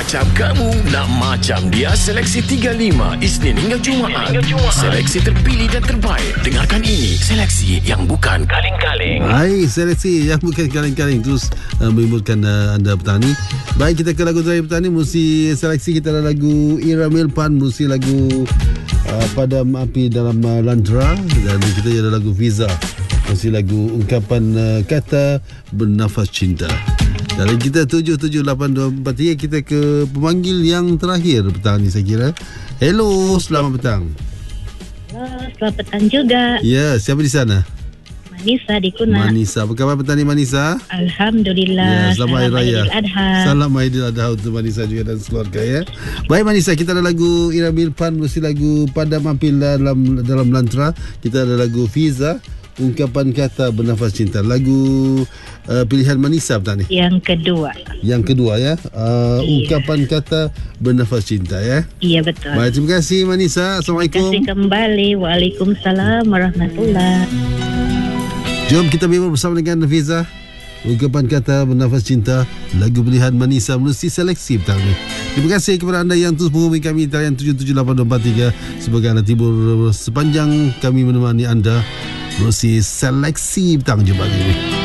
macam kamu, nak macam dia. Seleksi 35 Isnin hingga Jumaat. Seleksi terpilih dan terbaik. Dengarkan ini, seleksi yang bukan kaleng-kaleng. Hai, seleksi yang bukan kaleng-kaleng terus menyebutkan anda petani. Baik, kita ke lagu terakhir petani. Mesti seleksi kita ada lagu Ira Milpan, mesti lagu Padam Api Dalam Landra, dan kita ada lagu Visa, mesti lagu Ungkapan Kata Bernafas Cinta. Dan kita 778243, kita ke pemanggil yang terakhir petang ni saya kira. Hello, selamat petang. Selamat petang juga. Ya, siapa di sana? Manisa di Kuna. Manisa, apa khabar petani Manisa? Alhamdulillah. Ya, selamat Hari Raya. Salam Aidil Adha untuk Manisa juga dan keluarga ya. Baik Manisa, kita ada lagu Ira Milpan, mesti lagu Padam Api Dalam Lantra. Kita ada lagu Fiza, Ungkapan Kata Bernafas Cinta. Lagu pilihan Manisa petani. Yang kedua ya. Ungkapan Kata Bernafas Cinta ya. Iya betul. Baik, terima kasih Manisa. Assalamualaikum. Terima kasih kembali. Waalaikumsalam warahmatullahi. Jom kita bimbang bersama dengan Fiza, Ungkapan Kata Bernafas Cinta, lagu pilihan Manisa melalui seleksi petang ini. Terima kasih kepada anda yang terus menghubungi kami talian 778243. Semoga anda tibur sepanjang kami menemani anda melalui seleksi petang. Jumpa lagi.